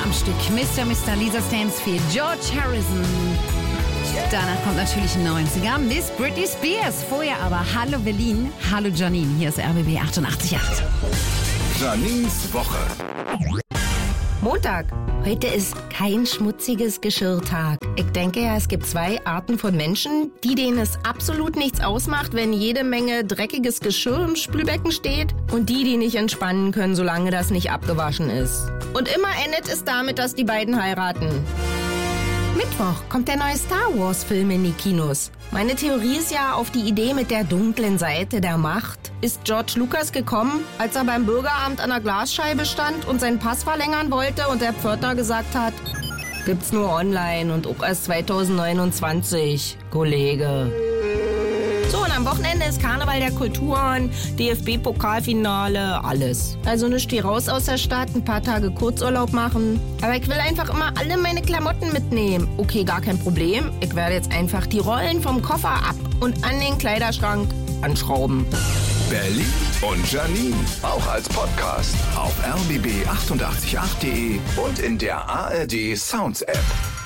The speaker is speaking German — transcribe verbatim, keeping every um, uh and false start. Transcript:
am Stück. Mister Mister Lisa Stansfield, George Harrison. Danach kommt natürlich ein neunziger, Miss Britney Spears. Vorher aber Hallo Berlin, Hallo Janine. Hier ist R B B achtundachtzig Komma acht. Janines Woche. Montag. Heute ist kein schmutziges Geschirrtag. Ich denke ja, es gibt zwei Arten von Menschen, die denen es absolut nichts ausmacht, wenn jede Menge dreckiges Geschirr im Spülbecken steht, und die, die nicht entspannen können, solange das nicht abgewaschen ist. Und immer endet es damit, dass die beiden heiraten. Mittwoch kommt der neue Star Wars Film in die Kinos. Meine Theorie ist ja, auf die Idee mit der dunklen Seite der Macht ist George Lucas gekommen, als er beim Bürgeramt an der Glasscheibe stand und seinen Pass verlängern wollte und der Pförtner gesagt hat, gibt's nur online und auch erst zweitausendneunundzwanzig, Kollege. So, und am Wochenende ist Karneval der Kulturen, D F B-Pokalfinale, alles. Also nicht steh raus aus der Stadt, ein paar Tage Kurzurlaub machen. Aber ich will einfach immer alle meine Klamotten mitnehmen. Okay, gar kein Problem. Ich werde jetzt einfach die Rollen vom Koffer ab und an den Kleiderschrank anschrauben. Berlin und Janine, auch als Podcast auf r b b achtundachtzig punkt acht punkt de und in der A R D Sounds App.